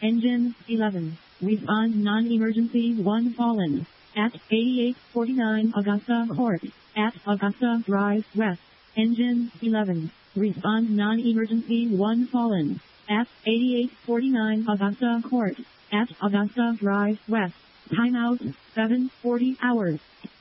Engine 11. Respond non-emergency 1 fallen. At 8849 Augusta Court. At Augusta Drive West. Engine 11. Respond non-emergency 1 fallen. At 8849 Augusta Court. At Augusta Drive West. Timeout 7:40 hours.